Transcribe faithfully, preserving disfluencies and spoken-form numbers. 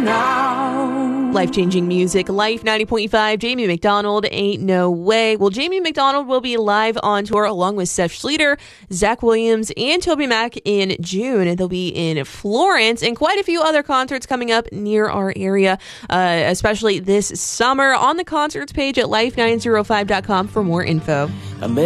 now. Life-changing music, Life ninety point five, Jamie McDonald, Ain't No Way. Well, Jamie McDonald will be live on tour along with Seth Schleter, Zach Williams, and Toby Mac in June. They'll be in Florence and quite a few other concerts coming up near our area, uh, especially this summer. On the concerts page at life nine oh five dot com for more info.